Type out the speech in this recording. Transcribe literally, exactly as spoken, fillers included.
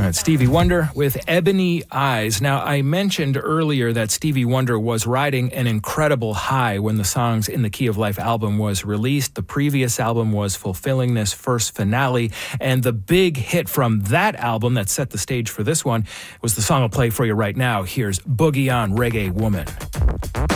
right, Stevie Wonder with Ebony Eyes. Now, I mentioned earlier that Stevie Wonder was riding an incredible high when the Songs in the Key of Life album was released. The previous album was Fulfilling This First Finale, and the big hit from that album that set the stage for this one was the song I'll play for you right now. Here's Boogie On Reggae Woman.